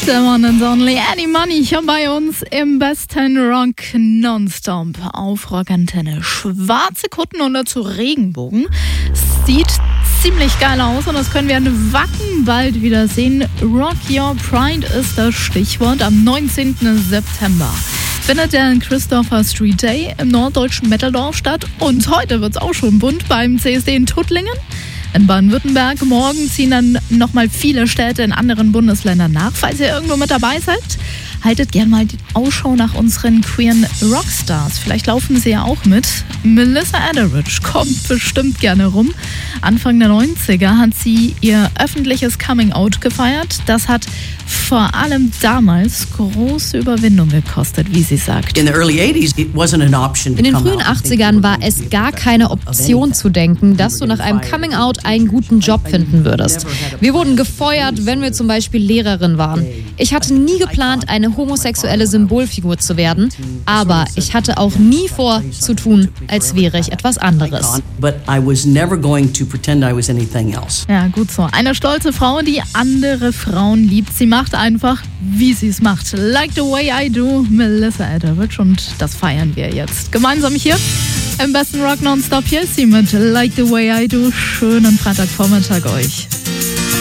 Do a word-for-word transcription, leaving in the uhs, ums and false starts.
The one and only Annie Money hier bei uns im besten Rock Nonstop auf Rockantenne. Schwarze Kutten und dazu Regenbogen. Sieht ziemlich geil aus und das können wir in Wacken bald wieder sehen. Rock Your Pride ist das Stichwort am neunzehnten September. Findet der Christopher Street Day im norddeutschen Metterdorf statt und heute wird es auch schon bunt beim C S D in Tuttlingen. In Baden-Württemberg. Morgen ziehen dann nochmal viele Städte in anderen Bundesländern nach. Falls ihr irgendwo mit dabei seid, haltet gerne mal die Ausschau nach unseren queeren Rockstars. Vielleicht laufen sie ja auch mit. Melissa Etheridge kommt bestimmt gerne rum. Anfang der neunziger hat sie ihr öffentliches Coming-out gefeiert. Das hat vor allem damals große Überwindung gekostet, wie sie sagt. In den frühen achtzigern war es gar keine Option zu denken, dass du nach einem Coming-out einen guten Job finden würdest. Wir wurden gefeuert, wenn wir zum Beispiel Lehrerin waren. Ich hatte nie geplant, eine homosexuelle Symbolfigur zu werden, aber ich hatte auch nie vor, zu tun, als wäre ich etwas anderes. Ja, gut so. Eine stolze Frau, die andere Frauen liebt. Sie macht einfach, wie sie es macht. Like the way I do, Melissa Etheridge. Und das feiern wir jetzt gemeinsam hier im besten Rock Nonstop. Hier ist sie mit Like the way I do. Schönen Freitagvormittag euch.